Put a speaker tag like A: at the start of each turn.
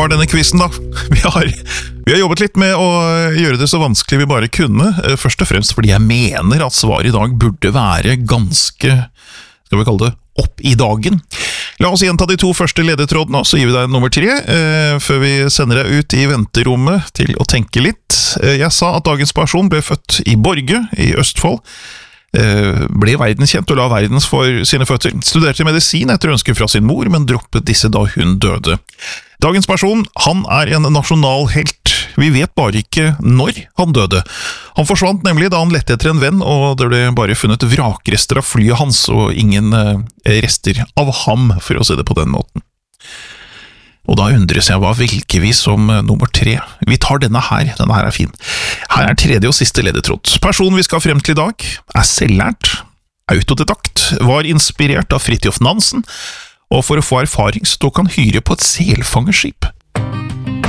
A: var denne quizen da. Vi har jobbet litt med å gjøre det så vanskelig vi bare kunne, først og fremst fordi jeg mener at svaret i dag burde være ganske, skal vi kalle det, opp i dagen. La oss gjenta de to første ledetrådene, så gir vi deg nummer 3, før vi sender deg ut i venterommet til å tenke litt. Jeg sa at dagens person ble født i Borge, i Østfold, ble verdenskjent og la verdens for sine føtter, studerte medisin etter ønske fra sin mor, men droppet disse da hun døde. Dagens person, han er en nasjonal helt. Vi vet bare ikke når han døde. Han forsvant nemlig da han lette etter en venn, og det ble bare funnet vrakrester av flyet hans, og ingen rester av ham, for å si det på den måten. Og da undres jeg, hva velger vi som nummer 3? Vi tar denne her er fin. Her er tredje og siste ledetråd. Personen vi skal frem til i dag er selvlært, autodidakt, var inspirert av Fridtjof Nansen, og for å få erfaring så tok han hyre på et selfangerskip.